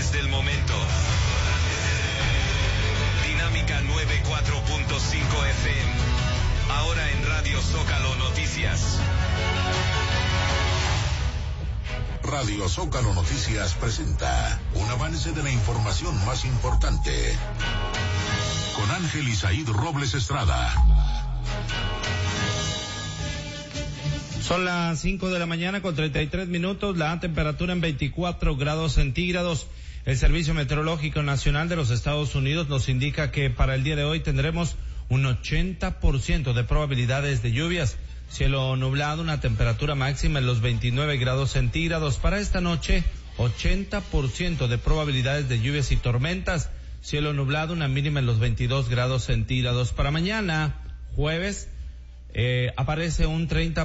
noticias del momento. Dinámica 94.5 FM. Ahora en Radio Zócalo Noticias. Radio Zócalo Noticias presenta un avance de la información más importante. Con Ángel Isaíd Robles Estrada. Son las 5 de la mañana con 33 minutos, la temperatura en 24 grados centígrados. El Servicio Meteorológico Nacional de los Estados Unidos nos indica que para el día de hoy tendremos un 80% de probabilidades de lluvias. Cielo nublado, una temperatura máxima en los 29 grados centígrados. Para esta noche, 80% de probabilidades de lluvias y tormentas. Cielo nublado, una mínima en los 22 grados centígrados. Para mañana, jueves, aparece un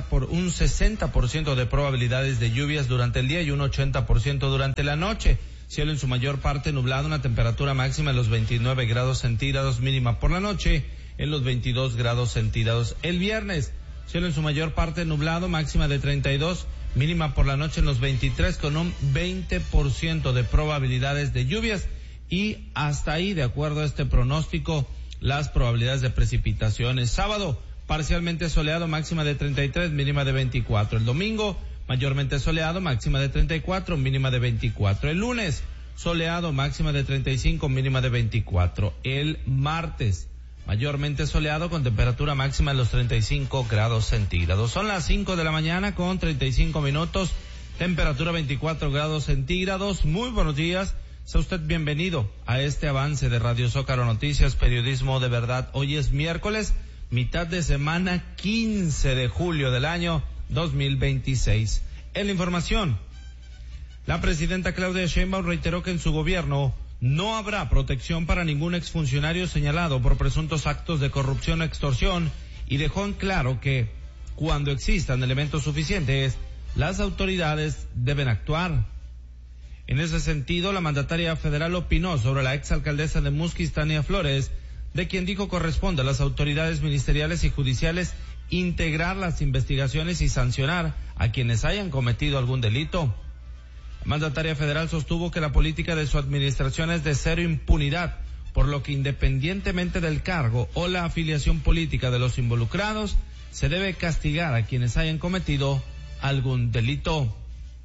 60% de probabilidades de lluvias durante el día y un 80% durante la noche. Cielo en su mayor parte nublado, una temperatura máxima en los 29 grados centígrados, mínima por la noche en los 22 grados centígrados. El viernes, cielo en su mayor parte nublado, máxima de 32, mínima por la noche en los 23, con un 20% de probabilidades de lluvias. Y hasta ahí, de acuerdo a este pronóstico, las probabilidades de precipitaciones. Sábado, parcialmente soleado, máxima de 33, mínima de 24. El domingo, mayormente soleado, máxima de 34, mínima de 24. El lunes, soleado, máxima de 35, mínima de 24. El martes, mayormente soleado con temperatura máxima en los 35 grados centígrados. Son las 5 de la mañana con 35 minutos, temperatura 24 grados centígrados. Muy buenos días, sea usted bienvenido a este avance de Radio Zócalo Noticias, periodismo de verdad. Hoy es miércoles, mitad de semana, 15 de julio del año 2026. En la información, la presidenta Claudia Sheinbaum reiteró que en su gobierno no habrá protección para ningún exfuncionario señalado por presuntos actos de corrupción o extorsión, y dejó en claro que cuando existan elementos suficientes, las autoridades deben actuar. En ese sentido, la mandataria federal opinó sobre la exalcaldesa de Musquis, Tania Flores, de quien dijo corresponde a las autoridades ministeriales y judiciales integrar las investigaciones y sancionar a quienes hayan cometido algún delito. La mandataria federal sostuvo que la política de su administración es de cero impunidad, por lo que independientemente del cargo o la afiliación política de los involucrados, se debe castigar a quienes hayan cometido algún delito.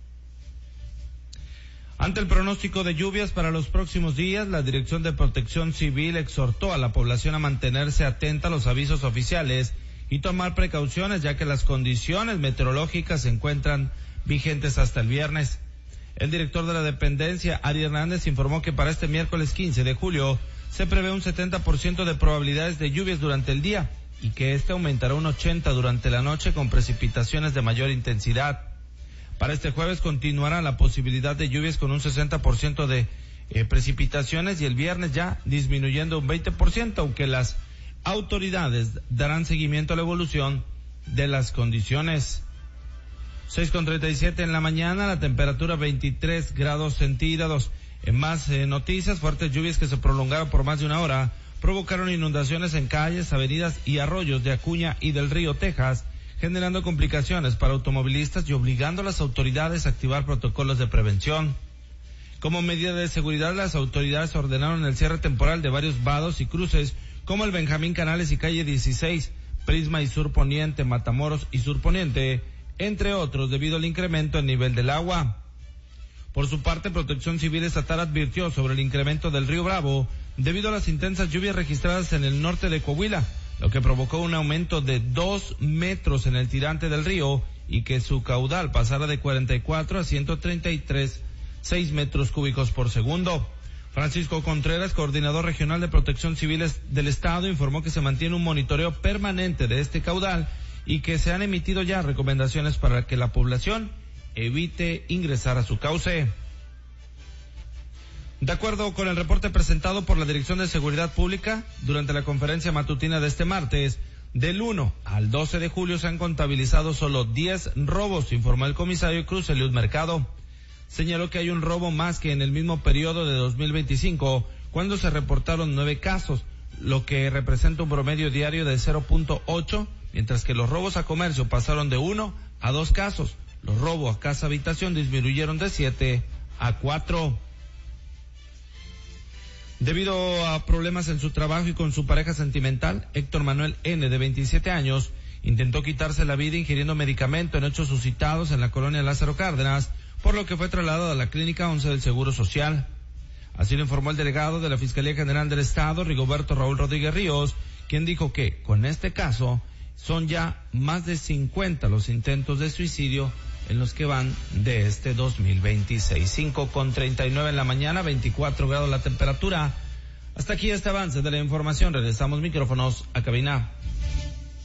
Ante el pronóstico de lluvias para los próximos días, la Dirección de Protección Civil exhortó a la población a mantenerse atenta a los avisos oficiales y tomar precauciones, ya que las condiciones meteorológicas se encuentran vigentes hasta el viernes. El director de la dependencia, Ari Hernández, informó que para este miércoles 15 de julio se prevé un 70% de probabilidades de lluvias durante el día y que este aumentará un 80% durante la noche con precipitaciones de mayor intensidad. Para este jueves continuará la posibilidad de lluvias con un 60% de precipitaciones y el viernes ya disminuyendo un 20%, aunque las autoridades darán seguimiento a la evolución de las condiciones. 6:37 en la mañana, la temperatura 23 grados centígrados. En más noticias, fuertes lluvias que se prolongaron por más de una hora provocaron inundaciones en calles, avenidas y arroyos de Acuña y del Río, Texas, generando complicaciones para automovilistas y obligando a las autoridades a activar protocolos de prevención. Como medida de seguridad, las autoridades ordenaron el cierre temporal de varios vados y cruces, como el Benjamín Canales y calle 16, Prisma y Sur Poniente, Matamoros y Sur Poniente, entre otros, debido al incremento en nivel del agua. Por su parte, Protección Civil Estatal advirtió sobre el incremento del río Bravo debido a las intensas lluvias registradas en el norte de Coahuila, lo que provocó un aumento de 2 metros en el tirante del río y que su caudal pasara de 44 a 133,6 metros cúbicos por segundo. Francisco Contreras, coordinador regional de Protección Civil del Estado, informó que se mantiene un monitoreo permanente de este caudal y que se han emitido ya recomendaciones para que la población evite ingresar a su cauce. De acuerdo con el reporte presentado por la Dirección de Seguridad Pública, durante la conferencia matutina de este martes, del 1 al 12 de julio se han contabilizado solo 10 robos, informó el comisario Cruz Eliud Mercado. Señaló que hay un robo más que en el mismo periodo de 2025, cuando se reportaron 9 casos, lo que representa un promedio diario de 0.8, mientras que los robos a comercio pasaron de 1 a 2 casos. Los robos a casa habitación disminuyeron de 7 a 4. Debido a problemas en su trabajo y con su pareja sentimental, Héctor Manuel N., de 27 años, intentó quitarse la vida ingiriendo medicamento en hechos suscitados en la colonia Lázaro Cárdenas, por lo que fue trasladado a la Clínica 11 del Seguro Social. Así lo informó el delegado de la Fiscalía General del Estado, Rigoberto Raúl Rodríguez Ríos, quien dijo que, con este caso, son ya más de 50 los intentos de suicidio en los que van de este 2026. 5:39 en la mañana, 24 grados la temperatura. Hasta aquí este avance de la información. Regresamos micrófonos a cabina.